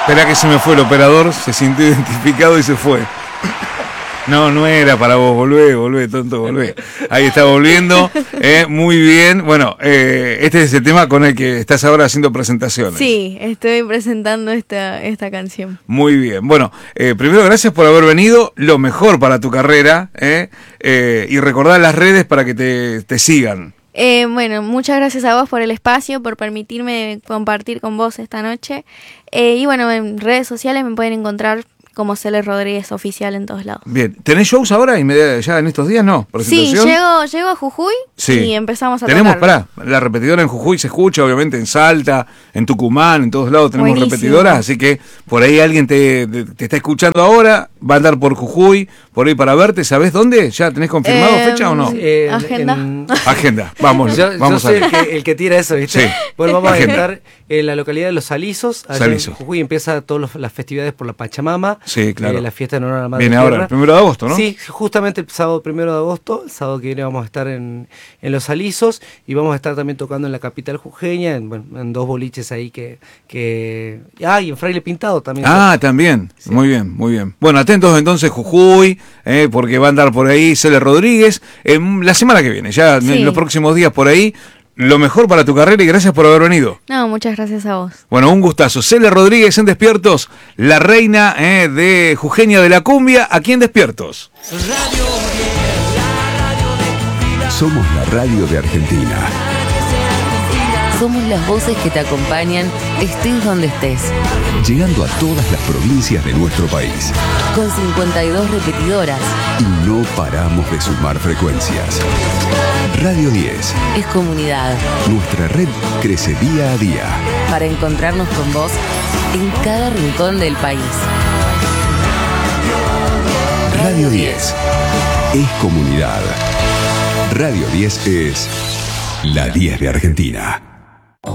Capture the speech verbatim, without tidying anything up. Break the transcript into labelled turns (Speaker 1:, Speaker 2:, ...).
Speaker 1: Espera que se me fue el operador, se sintió identificado y se fue. No, no era para vos, volvé, volvé, tonto, volvé. Ahí está volviendo, eh, muy bien. Bueno, eh, este es el tema con el que estás ahora haciendo presentaciones.
Speaker 2: Sí, estoy presentando esta, esta canción.
Speaker 1: Muy bien, bueno, eh, primero gracias por haber venido, lo mejor para tu carrera, eh, eh, y recordar las redes para que te, te sigan.
Speaker 2: Eh, bueno, muchas gracias a vos por el espacio, por permitirme compartir con vos esta noche. Eh, y bueno, en redes sociales me pueden encontrar como Cele Rodríguez Oficial en todos lados.
Speaker 1: Bien, ¿tenés shows ahora inmediatamente, ya en estos días? No,
Speaker 2: sí, llego, llego a Jujuy sí. y empezamos a
Speaker 1: tenemos,
Speaker 2: tocar.
Speaker 1: Pará, la repetidora en Jujuy se escucha, obviamente en Salta, en Tucumán, en todos lados tenemos
Speaker 2: Buenísimo.
Speaker 1: repetidoras, así que por ahí alguien te, te, te está escuchando ahora, va a andar por Jujuy, por ahí para verte, ¿sabés dónde? ¿Ya tenés confirmado eh, fecha o no?
Speaker 2: Eh, agenda. En...
Speaker 1: Agenda, vamos,
Speaker 3: yo,
Speaker 1: vamos
Speaker 3: yo
Speaker 1: a
Speaker 3: soy el que, el que tira eso, ¿viste?
Speaker 1: Sí.
Speaker 3: Bueno, vamos
Speaker 1: agenda.
Speaker 3: a estar en la localidad de Los Alisos, allá
Speaker 1: Salizo.
Speaker 3: en Jujuy empieza todas las festividades por la Pachamama.
Speaker 1: Sí, claro.
Speaker 3: Eh, la fiesta en honor a la Madre
Speaker 1: Viene
Speaker 3: Tierra.
Speaker 1: ahora, el primero de agosto, ¿no?
Speaker 3: Sí, justamente el sábado primero de agosto, el sábado que viene vamos a estar en, en Los Alisos y vamos a estar también tocando en la capital jujeña, en, bueno, en dos boliches ahí que... que ah, y en Fraile Pintado también.
Speaker 1: Ah, está. También, sí. Muy bien, muy bien. Bueno, atentos entonces Jujuy, eh, porque va a andar por ahí Cele Rodríguez, eh, la semana que viene, ya sí. En los próximos días por ahí. Lo mejor para tu carrera y gracias por haber venido.
Speaker 2: No, muchas gracias a vos.
Speaker 1: Bueno, un gustazo. Cele Rodríguez en Despiertos, la reina eh, de Jujeña de la Cumbia, aquí en Despiertos.
Speaker 4: Somos la radio de Argentina.
Speaker 5: Somos las voces que te acompañan, estés donde estés.
Speaker 4: Llegando a todas las provincias de nuestro país.
Speaker 5: Con cincuenta y dos repetidoras.
Speaker 4: Y no paramos de sumar frecuencias. Radio diez.
Speaker 5: Es comunidad.
Speaker 4: Nuestra red crece día a día.
Speaker 5: Para encontrarnos con vos en cada rincón del país.
Speaker 4: Radio diez. Es comunidad. Radio diez es la diez de Argentina.